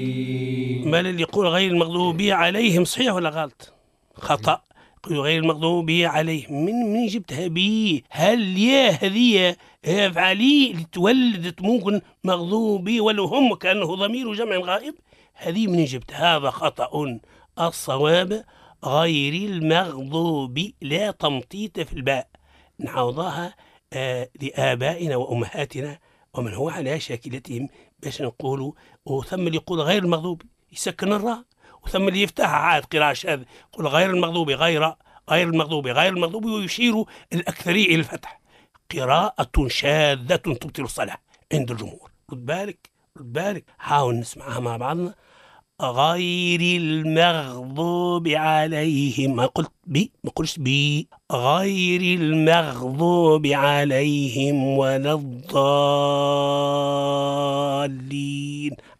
ما اللي يقول غير المغضوب عليهم صحيح ولا غلط؟ خطأ. يقول غير المغضوب عليهم. من جبتها بي؟ هل يا هذه افعالي اللي تولدت ممكن مغضوبي ولو هم كأنه ضمير جمع غائب؟ هذه من جبت؟ هذا خطأ. الصواب غير المغضوب، لا تمطيط في الباء، نعوضها لآبائنا وأمهاتنا ومن هو على شاكلتهم باش نقولوا. وثم اللي يقول غير المغضوب يسكن الراء، وثم اللي يفتحها عاد قراءة شاذ يقول غير المغضوب غير المغضوب ويشير الأكثرية إلى الفتح. قراءة شاذة تبطل الصلاة عند الجمهور. رد بالك حاول نسمعها مع بعضنا. غير المغضوب عليهم، ما قلت بي، ما قلتش بي. غير المغضوب عليهم ولا الضالين.